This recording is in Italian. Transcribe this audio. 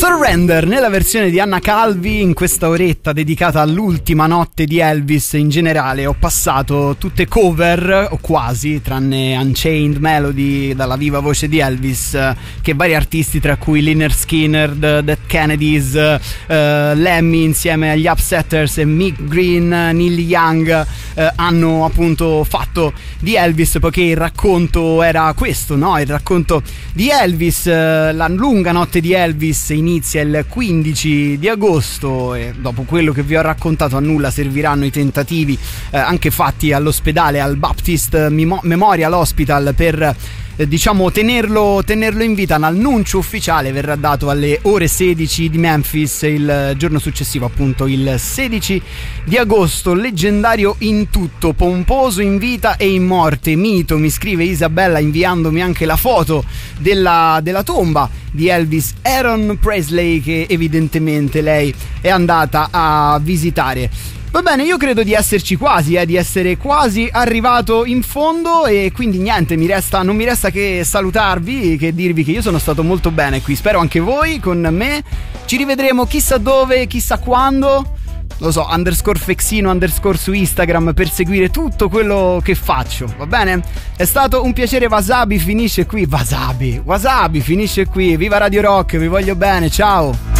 Surrender nella versione di Anna Calvi. In questa oretta dedicata all'ultima notte di Elvis in generale ho passato tutte cover, o quasi, tranne Unchained Melody dalla viva voce di Elvis, che vari artisti tra cui Lynyrd Skynyrd, Dead Kennedys, Lemmy insieme agli Upsetters e Mick Green, Neil Young hanno appunto fatto di Elvis, poiché il racconto era questo, no? Il racconto di Elvis, la lunga notte di Elvis inizia il 15 di agosto e dopo quello che vi ho raccontato a nulla serviranno i tentativi anche fatti all'ospedale, al Baptist Memorial Hospital, per diciamo tenerlo in vita. L'annuncio ufficiale verrà dato alle ore 16 di Memphis il giorno successivo, appunto il 16 di agosto. Leggendario in tutto, pomposo in vita e in morte, mito, mi scrive Isabella inviandomi anche la foto della tomba di Elvis Aaron Presley, che evidentemente lei è andata a visitare. Va bene, io credo di esserci quasi, di essere quasi arrivato in fondo, e quindi niente, non mi resta che salutarvi, che dirvi che io sono stato molto bene qui, spero anche voi con me. Ci rivedremo chissà dove, chissà quando, lo so, _Fexino_ su Instagram per seguire tutto quello che faccio, va bene? È stato un piacere. Wasabi finisce qui, Wasabi finisce qui. Viva Radio Rock, vi voglio bene, ciao!